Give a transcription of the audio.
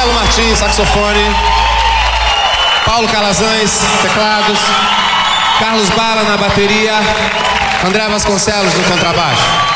Marcelo Martins, saxofone. Paulo Calazans, teclados. Carlos Bala na bateria. André Vasconcelos no contrabaixo.